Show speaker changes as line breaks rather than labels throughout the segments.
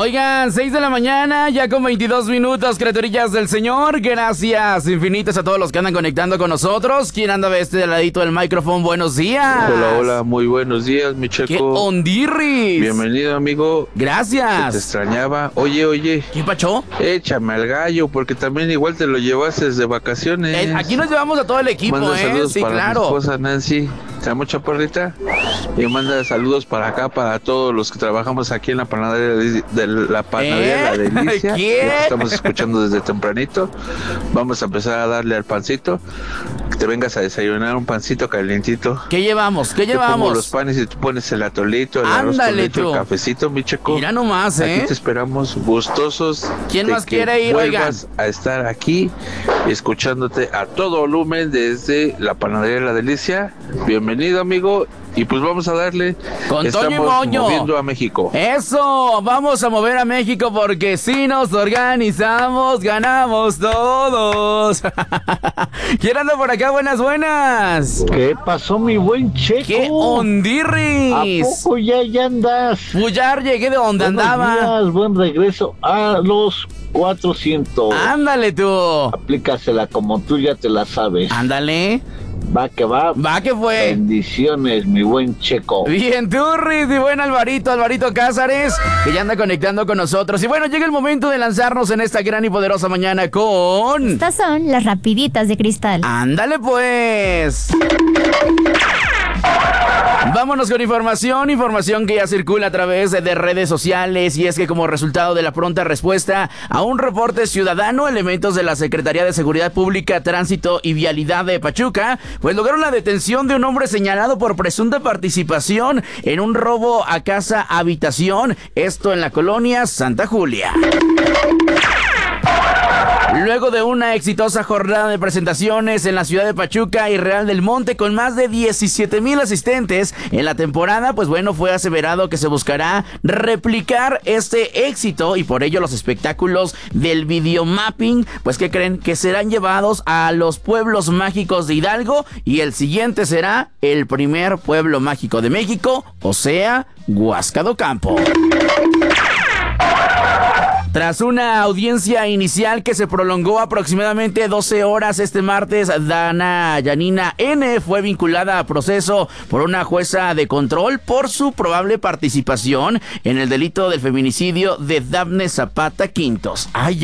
Oigan, 6 de la mañana, ya con 22 minutos, criaturillas del Señor. Gracias infinitas a todos los que andan conectando con nosotros. ¿Quién anda de este ladito del micrófono? Buenos días.
Hola, muy buenos días, mi Checo.
¡Qué ondirris!
Bienvenido, amigo.
Gracias.
Te extrañaba. Oye.
¿Qué pacho?
Échame al gallo, porque también igual te lo llevaste de vacaciones.
Aquí nos llevamos a todo el equipo,
manda saludos
sí,
para
claro.
mi esposa Nancy. ¿Te amo, chaparrita? Y manda saludos para acá, para todos los que trabajamos aquí en la panadería de la panadería La Delicia.
¿Quién?
Estamos escuchando desde tempranito. Vamos a empezar a darle al pancito. Que te vengas a desayunar un pancito calientito.
¿Qué llevamos?
Te pongo los panes y tú pones el atolito, el arroz con leche, el cafecito, mi Checo.
Mira nomás,
Aquí te esperamos gustosos.
¿Quién más quiere ir, oigan?
A estar aquí escuchándote a todo volumen desde la panadería La Delicia. Bienvenido, amigo. Y pues vamos a darle.
Con Toño y
Estamos
Moño.
moviendo a México.
Eso, vamos a mover a México porque si nos organizamos, ganamos todos. ¿Quién anda por acá? Buenas.
¿Qué pasó, mi buen Checo?
¡Qué ondirris!
¿A poco ya andas?
Pues ya llegué de donde andaba.
Días, buen regreso a los 400.
Ándale tú.
Aplícasela como tú ya te la sabes.
Ándale.
Va que va.
Va que fue.
Bendiciones, mi buen Checo.
Bien, Turris, y buen Alvarito Cázares, que ya anda conectando con nosotros. Y bueno, llega el momento de lanzarnos en esta gran y poderosa mañana con...
Estas son las rapiditas de cristal.
Ándale pues. Vámonos con información que ya circula a través de redes sociales, y es que como resultado de la pronta respuesta a un reporte ciudadano, elementos de la Secretaría de Seguridad Pública, Tránsito y Vialidad de Pachuca, pues lograron la detención de un hombre señalado por presunta participación en un robo a casa habitación, esto en la colonia Santa Julia. Luego de una exitosa jornada de presentaciones en la ciudad de Pachuca y Real del Monte con más de 17,000 asistentes en la temporada, pues bueno, fue aseverado que se buscará replicar este éxito y por ello los espectáculos del videomapping, pues que creen que serán llevados a los pueblos mágicos de Hidalgo y el siguiente será el primer pueblo mágico de México, o sea, Huasca do Campo. Tras una audiencia inicial que se prolongó aproximadamente 12 horas este martes, Dana Yanina N. fue vinculada a proceso por una jueza de control por su probable participación en el delito del feminicidio de Dafne Zapata Quintos. Ay.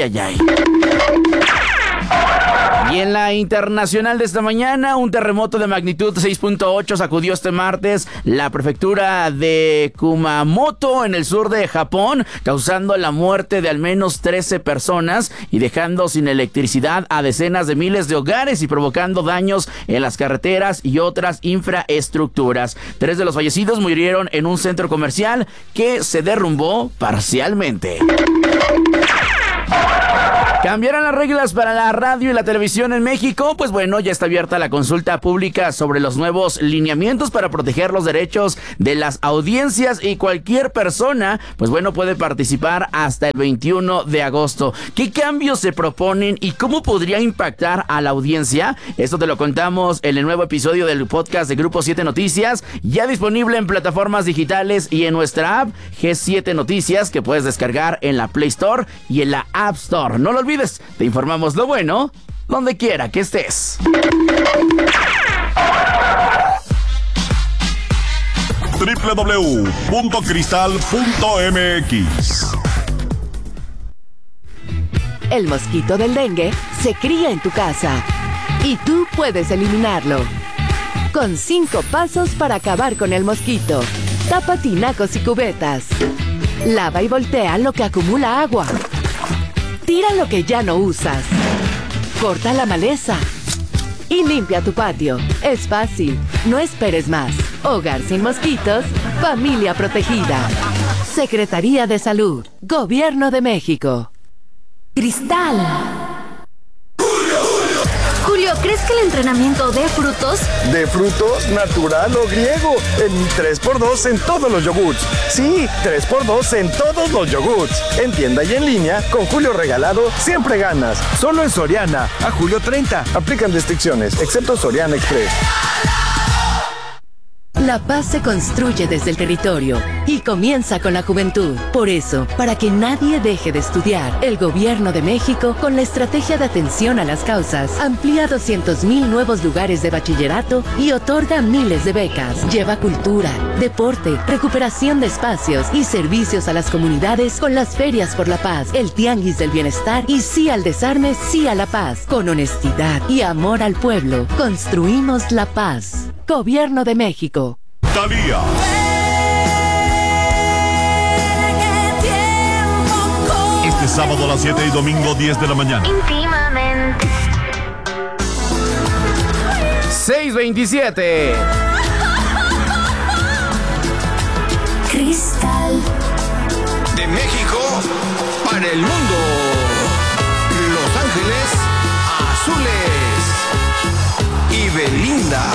Y en la internacional de esta mañana, un terremoto de magnitud 6.8 sacudió este martes la prefectura de Kumamoto en el sur de Japón, causando la muerte de al menos 13 personas y dejando sin electricidad a decenas de miles de hogares y provocando daños en las carreteras y otras infraestructuras. 3 de los fallecidos murieron en un centro comercial que se derrumbó parcialmente. ¿Cambiarán las reglas para la radio y la televisión en México? Pues bueno, ya está abierta la consulta pública sobre los nuevos lineamientos para proteger los derechos de las audiencias y cualquier persona, pues bueno, puede participar hasta el 21 de agosto. ¿Qué cambios se proponen y cómo podría impactar a la audiencia? Esto te lo contamos en el nuevo episodio del podcast de Grupo 7 Noticias, ya disponible en plataformas digitales y en nuestra app G7 Noticias, que puedes descargar en la Play Store y en la App Store. No lo olvides, te informamos lo bueno donde quiera que estés.
www.cristal.mx.
El mosquito del dengue se cría en tu casa y tú puedes eliminarlo. Con 5 pasos para acabar con el mosquito. Tapa tinacos y cubetas. Lava y voltea lo que acumula agua. Tira lo que ya no usas. Corta la maleza. Y limpia tu patio. Es fácil. No esperes más. Hogar sin mosquitos. Familia protegida. Secretaría de Salud. Gobierno de México.
Cristal. Julio, ¿crees que el entrenamiento dé frutos?
¿De frutos, natural o griego? En 3x2 en todos los yogurts. Sí, 3x2 en todos los yogurts. En tienda y en línea, con Julio regalado, siempre ganas. Solo en Soriana, a julio 30. Aplican restricciones, excepto Soriana Express.
La paz se construye desde el territorio y comienza con la juventud. Por eso, para que nadie deje de estudiar, el Gobierno de México, con la estrategia de atención a las causas, amplía 200,000 nuevos lugares de bachillerato y otorga miles de becas. Lleva cultura, deporte, recuperación de espacios y servicios a las comunidades con las ferias por la paz, el tianguis del bienestar y sí al desarme, sí a la paz. Con honestidad y amor al pueblo, construimos la paz. Gobierno de México.
Thalía. Este sábado a las 7 y domingo 10 de la mañana.
Íntimamente.
6:27.
Cristal.
De México para el mundo. Los Ángeles Azules. Y Belinda.